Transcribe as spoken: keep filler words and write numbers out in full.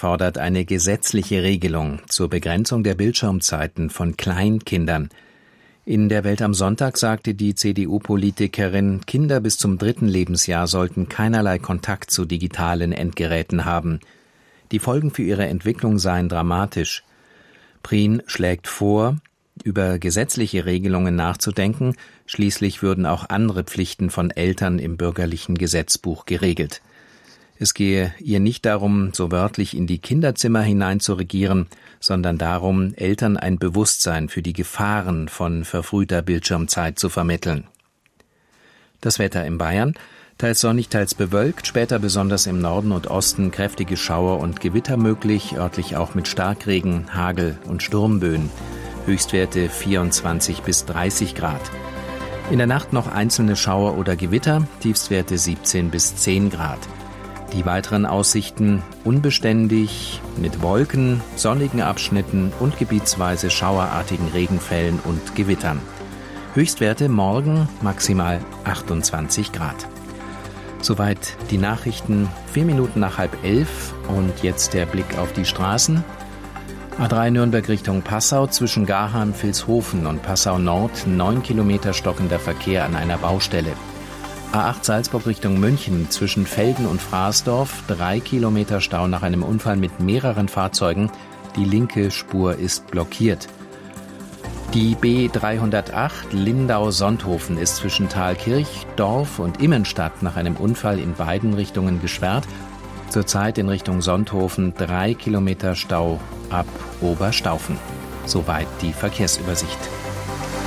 fordert eine gesetzliche Regelung zur Begrenzung der Bildschirmzeiten von Kleinkindern. In der Welt am Sonntag sagte die C D U-Politikerin, Kinder bis zum dritten Lebensjahr sollten keinerlei Kontakt zu digitalen Endgeräten haben. Die Folgen für ihre Entwicklung seien dramatisch. Prien schlägt vor, über gesetzliche Regelungen nachzudenken, schließlich würden auch andere Pflichten von Eltern im bürgerlichen Gesetzbuch geregelt. Es gehe ihr nicht darum, so wörtlich in die Kinderzimmer hinein zu regieren, sondern darum, Eltern ein Bewusstsein für die Gefahren von verfrühter Bildschirmzeit zu vermitteln. Das Wetter in Bayern: teils sonnig, teils bewölkt, später besonders im Norden und Osten kräftige Schauer und Gewitter möglich, örtlich auch mit Starkregen, Hagel und Sturmböen. Höchstwerte vierundzwanzig bis dreißig Grad. In der Nacht noch einzelne Schauer oder Gewitter, Tiefstwerte siebzehn bis zehn Grad. Die weiteren Aussichten: unbeständig, mit Wolken, sonnigen Abschnitten und gebietsweise schauerartigen Regenfällen und Gewittern. Höchstwerte morgen maximal achtundzwanzig Grad. Soweit die Nachrichten, vier Minuten nach halb elf, und jetzt der Blick auf die Straßen. A drei Nürnberg Richtung Passau, zwischen Garheim, Vilshofen und Passau Nord, neun Kilometer stockender Verkehr an einer Baustelle. A acht Salzburg Richtung München, zwischen Velden und Fraßdorf, drei Kilometer Stau nach einem Unfall mit mehreren Fahrzeugen. Die linke Spur ist blockiert. Die B dreihundertacht Lindau-Sonthofen ist zwischen Thalkirch, Dorf und Immenstadt nach einem Unfall in beiden Richtungen gesperrt. Zurzeit in Richtung Sonthofen drei Kilometer Stau ab Oberstaufen. Soweit die Verkehrsübersicht.